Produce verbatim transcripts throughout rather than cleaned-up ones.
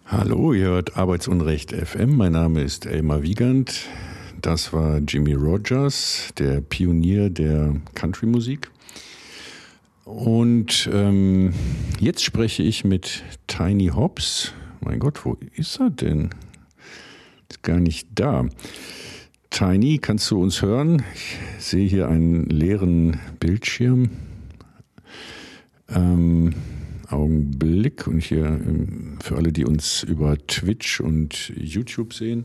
Hallo, ihr hört Arbeitsunrecht F M. Mein Name ist Elmar Wiegand. Das war Jimmie Rodgers, der Pionier der Country-Musik. Und ähm, jetzt spreche ich mit Tiny Hobbs. Mein Gott, wo ist er denn? Ist gar nicht da. Tiny, kannst du uns hören? Ich sehe hier einen leeren Bildschirm. Ähm... Augenblick und hier für alle, die uns über Twitch und YouTube sehen,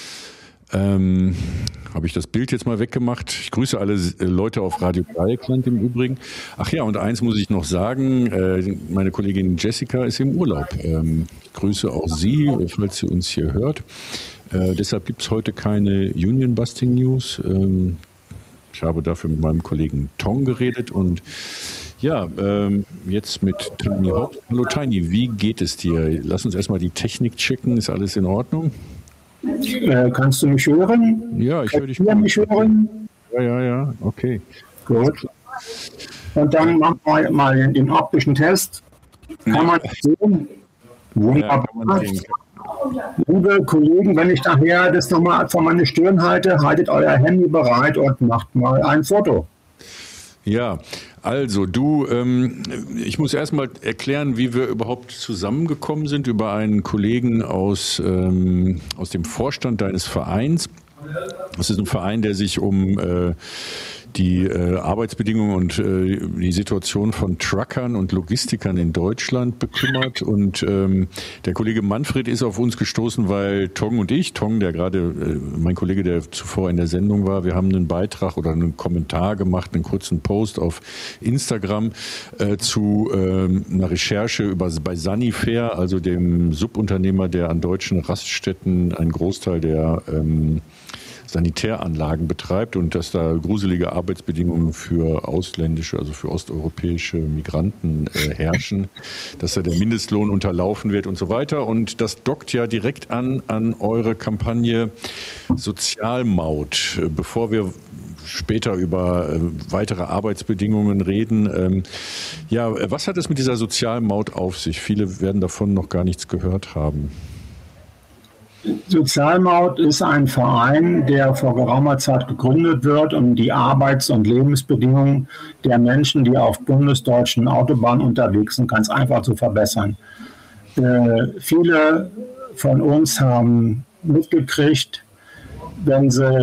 ähm, habe ich das Bild jetzt mal weggemacht. Ich grüße alle Leute auf Radio Dreieckland im Übrigen. Ach ja, und eins muss ich noch sagen, äh, meine Kollegin Jessica ist im Urlaub. Ähm, ich grüße auch sie, falls sie uns hier hört. Äh, deshalb gibt es heute keine Union Busting News. Ähm, ich habe dafür mit meinem Kollegen Tong geredet und ja, ähm, jetzt mit Tiny Hobbs. Hallo Tiny, wie geht es dir? Lass uns erstmal die Technik checken. Ist alles in Ordnung? Äh, kannst du mich hören? Ja, ich höre dich. Kannst du mich hören? Ja, ja, ja, okay. Gut. Und dann machen wir mal den optischen Test. Kann man sehen? Wunderbar. Ja, liebe Kollegen, wenn ich nachher das nochmal vor meine Stirn halte, haltet euer Handy bereit und macht mal ein Foto. Ja, also du, ähm, ich muss erstmal erklären, wie wir überhaupt zusammengekommen sind über einen Kollegen aus, ähm, aus dem Vorstand deines Vereins. Das ist ein Verein, der sich um äh, die äh, Arbeitsbedingungen und äh, die Situation von Truckern und Logistikern in Deutschland bekümmert. Und ähm, der Kollege Manfred ist auf uns gestoßen, weil Tong und ich, Tong, der gerade, äh, mein Kollege, der zuvor in der Sendung war, wir haben einen Beitrag oder einen Kommentar gemacht, einen kurzen Post auf Instagram äh, zu äh, einer Recherche über bei Sanifair, also dem Subunternehmer, der an deutschen Raststätten einen Großteil der ähm, Sanitäranlagen betreibt und dass da gruselige Arbeitsbedingungen für ausländische, also für osteuropäische Migranten äh, herrschen, dass da der Mindestlohn unterlaufen wird und so weiter. Und das dockt ja direkt an an eure Kampagne Sozialmaut. Bevor wir später über äh, weitere Arbeitsbedingungen reden. Ähm, ja, was hat es mit dieser Sozialmaut auf sich? Viele werden davon noch gar nichts gehört haben. Sozialmaut ist ein Verein, der vor geraumer Zeit gegründet wird, um die Arbeits- und Lebensbedingungen der Menschen, die auf bundesdeutschen Autobahnen unterwegs sind, ganz einfach zu verbessern. Äh, viele von uns haben mitgekriegt, wenn sie